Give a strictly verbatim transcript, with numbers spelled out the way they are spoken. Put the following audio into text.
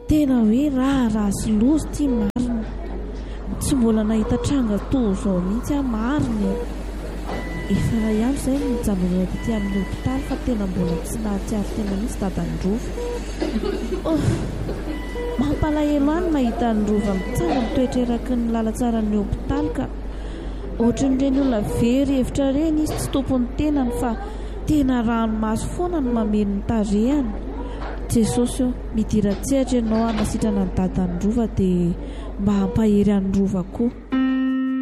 tena hoe raharaha sy lozy tia marina. Tsy mbola nahita tranga toy izao mihitsy aho marina. Efa ihany izay nijanona aty amin'ny hopitaly fa tena mbola tsy nahatsiaro tena mihitsy dadan-drova. Oh, mampalahelo any mahita ny rova mitsanga mitoetra eraky ny lalan-tsaran'ny hopitaly ka ohatran'ireny olona very hevitra ireny izy tsy tompony tenany fa tena ranomasy foana no mameno ny tarehany. Jesosy io, midira tsehatra ianao hanasitrana ny dadan'ny rova dia mba hampahery an'ny rova koa.